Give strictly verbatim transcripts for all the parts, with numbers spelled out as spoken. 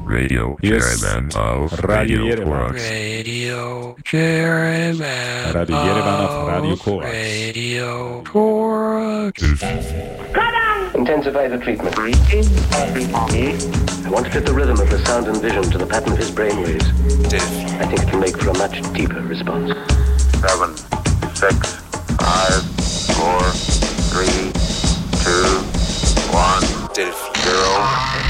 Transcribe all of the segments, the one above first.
Radio Yes. Caravan of Radio Radio Yerevan. Korax. Radio Caravan. Radio Yerevan of Radio of Korax. Radio Korax. Intensify the treatment. I want to fit the rhythm of the sound and vision to the pattern of his brainwaves. I think it can make for a much deeper response. Seven, six, five, four, three, two, one, zero.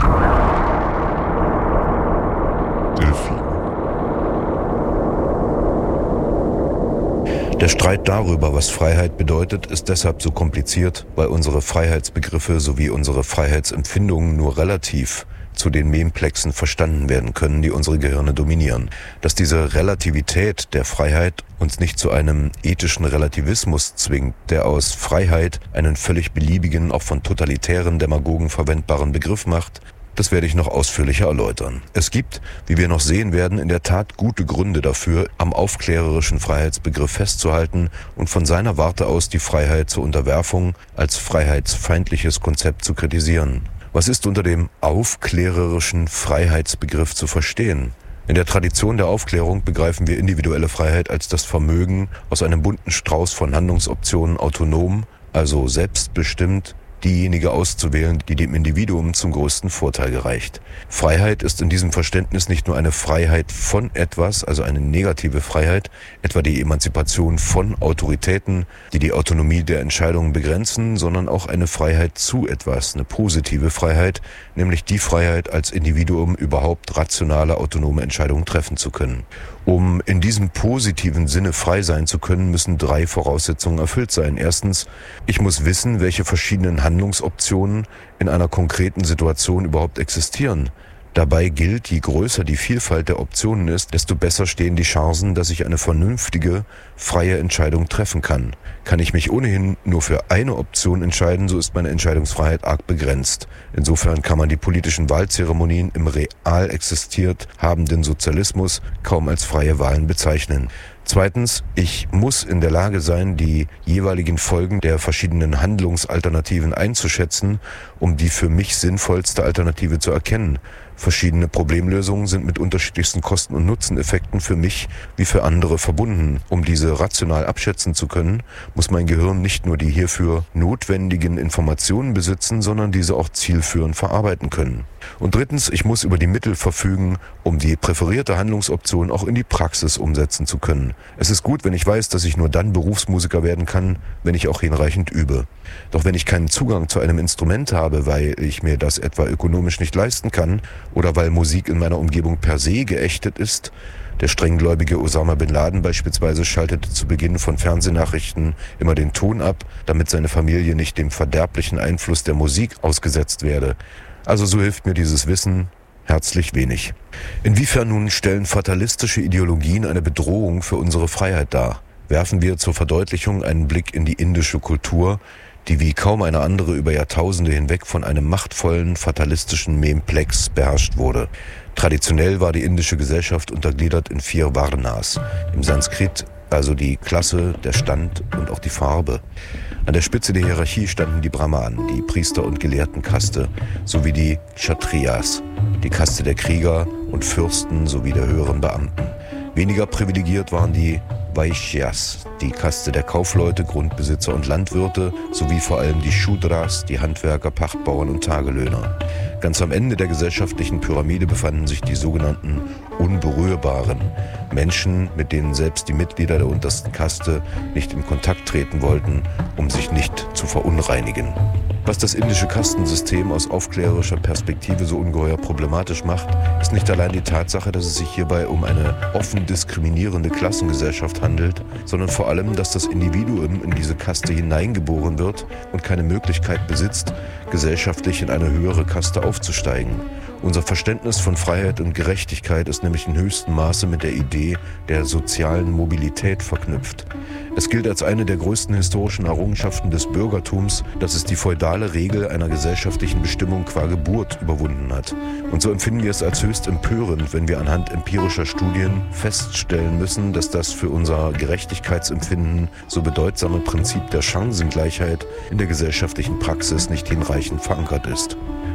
Der Streit darüber, was Freiheit bedeutet, ist deshalb so kompliziert, weil unsere Freiheitsbegriffe sowie unsere Freiheitsempfindungen nur relativ zu den Memplexen verstanden werden können, die unsere Gehirne dominieren. Dass diese Relativität der Freiheit uns nicht zu einem ethischen Relativismus zwingt, der aus Freiheit einen völlig beliebigen, auch von totalitären Demagogen verwendbaren Begriff macht, das werde ich noch ausführlicher erläutern. Es gibt, wie wir noch sehen werden, in der Tat gute Gründe dafür, am aufklärerischen Freiheitsbegriff festzuhalten und von seiner Warte aus die Freiheit zur Unterwerfung als freiheitsfeindliches Konzept zu kritisieren. Was ist unter dem aufklärerischen Freiheitsbegriff zu verstehen? In der Tradition der Aufklärung begreifen wir individuelle Freiheit als das Vermögen, aus einem bunten Strauß von Handlungsoptionen autonom, also selbstbestimmt, diejenige auszuwählen, die dem Individuum zum größten Vorteil gereicht. Freiheit ist in diesem Verständnis nicht nur eine Freiheit von etwas, also eine negative Freiheit, etwa die Emanzipation von Autoritäten, die die Autonomie der Entscheidungen begrenzen, sondern auch eine Freiheit zu etwas, eine positive Freiheit, nämlich die Freiheit, als Individuum überhaupt rationale, autonome Entscheidungen treffen zu können. Um in diesem positiven Sinne frei sein zu können, müssen drei Voraussetzungen erfüllt sein. Erstens, ich muss wissen, welche verschiedenen Handlungsoptionen in einer konkreten Situation überhaupt existieren. Dabei gilt, je größer die Vielfalt der Optionen ist, desto besser stehen die Chancen, dass ich eine vernünftige, freie Entscheidung treffen kann. Kann ich mich ohnehin nur für eine Option entscheiden, so ist meine Entscheidungsfreiheit arg begrenzt. Insofern kann man die politischen Wahlzeremonien im real existiert habenden Sozialismus kaum als freie Wahlen bezeichnen. Zweitens, ich muss in der Lage sein, die jeweiligen Folgen der verschiedenen Handlungsalternativen einzuschätzen, um die für mich sinnvollste Alternative zu erkennen. Verschiedene Problemlösungen sind mit unterschiedlichsten Kosten- und Nutzeneffekten für mich wie für andere verbunden. Um diese rational abschätzen zu können, muss mein Gehirn nicht nur die hierfür notwendigen Informationen besitzen, sondern diese auch zielführend verarbeiten können. Und drittens, ich muss über die Mittel verfügen, um die präferierte Handlungsoption auch in die Praxis umsetzen zu können. Es ist gut, wenn ich weiß, dass ich nur dann Berufsmusiker werden kann, wenn ich auch hinreichend übe. Doch wenn ich keinen Zugang zu einem Instrument habe, weil ich mir das etwa ökonomisch nicht leisten kann oder weil Musik in meiner Umgebung per se geächtet ist, der strenggläubige Osama Bin Laden beispielsweise schaltete zu Beginn von Fernsehnachrichten immer den Ton ab, damit seine Familie nicht dem verderblichen Einfluss der Musik ausgesetzt werde. Also so hilft mir dieses Wissen herzlich wenig. Inwiefern nun stellen fatalistische Ideologien eine Bedrohung für unsere Freiheit dar? Werfen wir zur Verdeutlichung einen Blick in die indische Kultur, die wie kaum eine andere über Jahrtausende hinweg von einem machtvollen, fatalistischen Memplex beherrscht wurde. Traditionell war die indische Gesellschaft untergliedert in vier Varnas, im Sanskrit also die Klasse, der Stand und auch die Farbe. An der Spitze der Hierarchie standen die Brahmanen, die Priester- und Gelehrtenkaste, sowie die Kshatriyas, die Kaste der Krieger und Fürsten sowie der höheren Beamten. Weniger privilegiert waren die Vaishyas, die Kaste der Kaufleute, Grundbesitzer und Landwirte, sowie vor allem die Shudras, die Handwerker, Pachtbauern und Tagelöhner. Ganz am Ende der gesellschaftlichen Pyramide befanden sich die sogenannten Unberührbaren, Menschen, mit denen selbst die Mitglieder der untersten Kaste nicht in Kontakt treten wollten, um sich nicht zu verunreinigen. Was das indische Kastensystem aus aufklärerischer Perspektive so ungeheuer problematisch macht, ist nicht allein die Tatsache, dass es sich hierbei um eine offen diskriminierende Klassengesellschaft handelt, sondern vor allem, dass das Individuum in diese Kaste hineingeboren wird und keine Möglichkeit besitzt, gesellschaftlich in eine höhere Kaste aufzusteigen. Unser Verständnis von Freiheit und Gerechtigkeit ist nämlich in höchstem Maße mit der Idee der sozialen Mobilität verknüpft. Es gilt als eine der größten historischen Errungenschaften des Bürgertums, dass es die feudale Regel einer gesellschaftlichen Bestimmung qua Geburt überwunden hat. Und so empfinden wir es als höchst empörend, wenn wir anhand empirischer Studien feststellen müssen, dass das für unser Gerechtigkeitsempfinden so bedeutsame Prinzip der Chancengleichheit in der gesellschaftlichen Praxis nicht hinreichend verankert ist.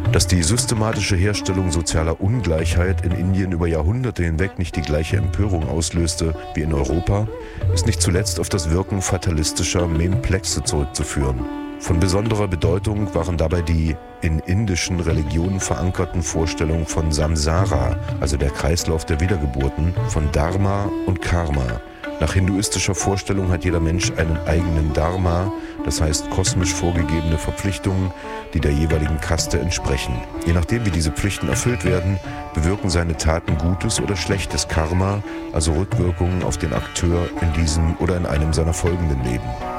Dass die systematische Herstellung sozialer Ungleichheit in Indien über Jahrhunderte hinweg nicht die gleiche Empörung auslöste wie in Europa, ist nicht zuletzt auf das Wirken fatalistischer Memplexe zurückzuführen. Von besonderer Bedeutung waren dabei die in indischen Religionen verankerten Vorstellungen von Samsara, also der Kreislauf der Wiedergeburten, von Dharma und Karma. Nach hinduistischer Vorstellung hat jeder Mensch einen eigenen Dharma, das heißt kosmisch vorgegebene Verpflichtungen, die der jeweiligen Kaste entsprechen. Je nachdem, wie diese Pflichten erfüllt werden, bewirken seine Taten gutes oder schlechtes Karma, also Rückwirkungen auf den Akteur in diesem oder in einem seiner folgenden Leben.